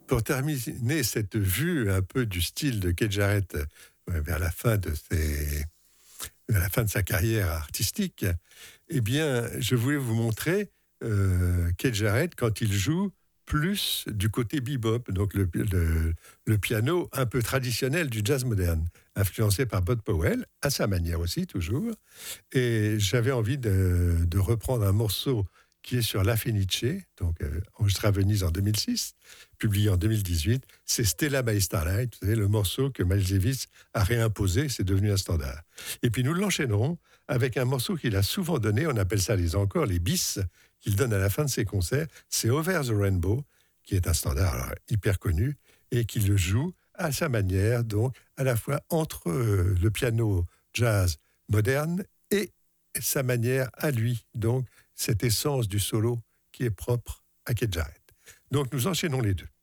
pour terminer cette vue un peu du style de Keith Jarrett vers la fin à la fin de sa carrière artistique, eh bien, je voulais vous montrer Keith Jarrett quand il joue plus du côté bebop, donc le piano un peu traditionnel du jazz moderne, influencé par Bud Powell, à sa manière aussi, toujours. Et j'avais envie de reprendre un morceau qui est sur La Fenice, donc enregistré à Venise en 2006, publié en 2018. C'est Stella by Starlight, vous savez, le morceau que Miles Davis a réimposé, c'est devenu un standard. Et puis nous l'enchaînerons avec un morceau qu'il a souvent donné, on appelle ça les encores, les bis, qu'il donne à la fin de ses concerts. C'est Over the Rainbow, qui est un standard alors, hyper connu, et qu'il le joue à sa manière, donc à la fois entre le piano jazz moderne et sa manière à lui, donc cette essence du solo qui est propre à Keith Jarrett. Donc nous enchaînons les deux.